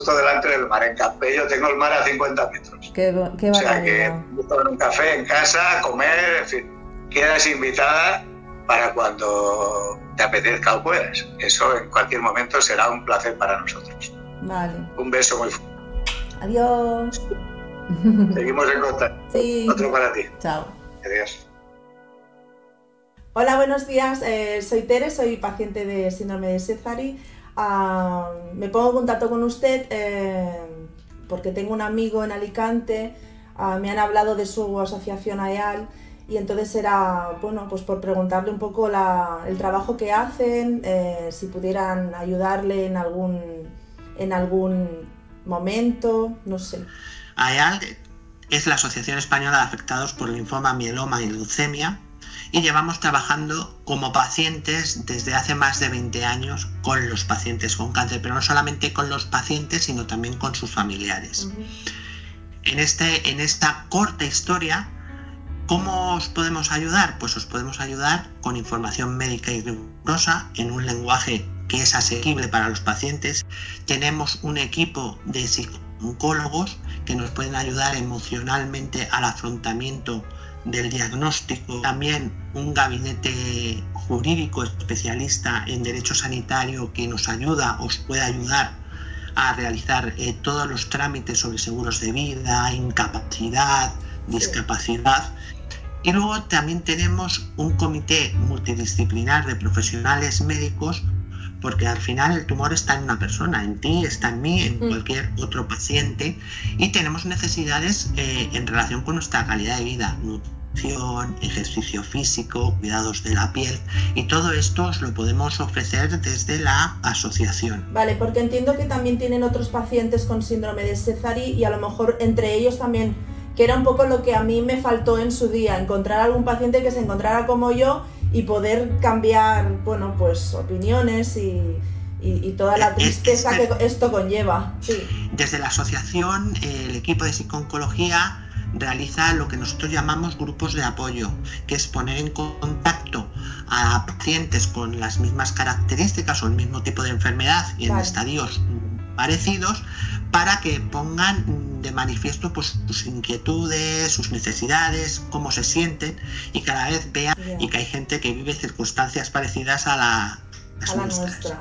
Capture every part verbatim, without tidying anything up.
delante del mar. En Campello tengo el mar a cincuenta metros. Qué, qué o sea que tomar un café en casa, comer, en fin. Quedas invitada para cuando te apetezca o puedas. Eso en cualquier momento será un placer para nosotros. Vale. Un beso muy fuerte. Adiós. Seguimos en contacto. Sí. Otro para ti. Chao. Adiós. Hola, buenos días. Eh, soy Tere, soy paciente de síndrome de Sézary. Uh, me pongo en contacto con usted eh, porque tengo un amigo en Alicante. Uh, me han hablado de su asociación A E A L y entonces era, bueno, pues por preguntarle un poco la, el trabajo que hacen, eh, si pudieran ayudarle en algún, en algún momento, no sé. A E A L es la Asociación Española de Afectados por Linfoma, Mieloma y Leucemia y llevamos trabajando como pacientes desde hace más de veinte años con los pacientes con cáncer, pero no solamente con los pacientes, sino también con sus familiares. Uh-huh. En, este, en esta corta historia, ¿cómo os podemos ayudar? Pues os podemos ayudar con información médica y rigurosa en un lenguaje que es asequible para los pacientes. Tenemos un equipo de psicólogos que nos pueden ayudar emocionalmente al afrontamiento del diagnóstico, también un gabinete jurídico especialista en derecho sanitario que nos ayuda, os puede ayudar a realizar eh, todos los trámites sobre seguros de vida, incapacidad, discapacidad. Y luego también tenemos un comité multidisciplinar de profesionales médicos, porque al final el tumor está en una persona, en ti, está en mí, en cualquier otro paciente, y tenemos necesidades eh, en relación con nuestra calidad de vida, nutrición, ejercicio físico, cuidados de la piel, y todo esto os lo podemos ofrecer desde la asociación. Vale, porque entiendo que también tienen otros pacientes con síndrome de Sézary y a lo mejor entre ellos también, que era un poco lo que a mí me faltó en su día, encontrar algún paciente que se encontrara como yo y poder cambiar, bueno, pues opiniones y, y, y toda la tristeza es, es, que esto conlleva. Sí. Desde la asociación, el equipo de psicooncología realiza lo que nosotros llamamos grupos de apoyo, que es poner en contacto a pacientes con las mismas características o el mismo tipo de enfermedad y en vale. estadios parecidos, para que pongan de manifiesto pues, sus inquietudes, sus necesidades, cómo se sienten y cada vez vean yeah. y que hay gente que vive circunstancias parecidas a, la, a la nuestra.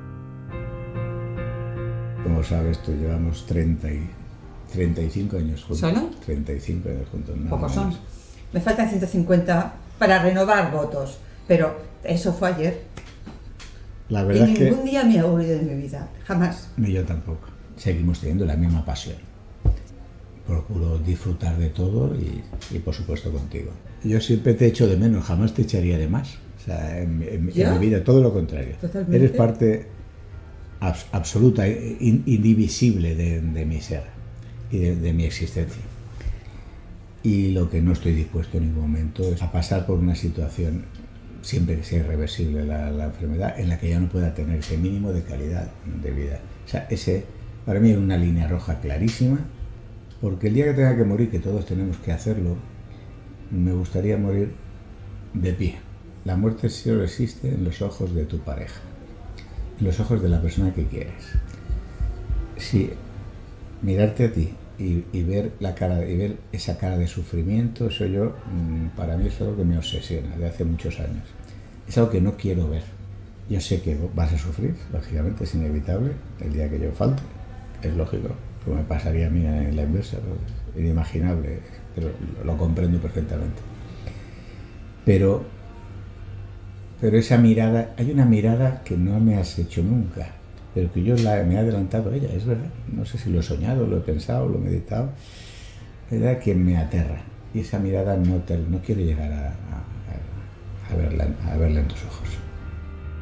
Como sabes, tú llevamos treinta y, treinta y cinco años juntos. ¿Solo? treinta y cinco años juntos. Pocos son. Me faltan ciento cincuenta para renovar votos, pero eso fue ayer. La verdad y es ningún que día me he aburrido de mi vida, jamás. Ni yo tampoco. Seguimos teniendo la misma pasión. Procuro disfrutar de todo y, y por supuesto contigo. Yo siempre te echo de menos, jamás te echaría de más. O sea, en, en, en mi vida todo lo contrario. Totalmente. Eres parte abs, absoluta, in, indivisible de, de mi ser y de, de mi existencia. Y lo que no estoy dispuesto en ningún momento es a pasar por una situación, siempre que sea irreversible la, la enfermedad, en la que ya no pueda tener ese mínimo de calidad de vida. O sea, ese para mí es una línea roja clarísima, porque el día que tenga que morir, que todos tenemos que hacerlo, me gustaría morir de pie. La muerte solo existe en los ojos de tu pareja, en los ojos de la persona que quieres. Si mirarte a ti y, y ver la cara y ver esa cara de sufrimiento, eso yo, para mí es algo que me obsesiona de hace muchos años. Es algo que no quiero ver. Yo sé que vas a sufrir, lógicamente es inevitable, el día que yo falte, es lógico, como me pasaría a mí en la inversa, ¿no? Inimaginable, pero lo comprendo perfectamente. Pero, pero esa mirada, hay una mirada que no me has hecho nunca, pero que yo la, me he adelantado a ella, es verdad, no sé si lo he soñado, lo he pensado, lo he meditado, es verdad que me aterra, y esa mirada no, te, no quiero llegar a, a, a, verla, a verla en tus ojos.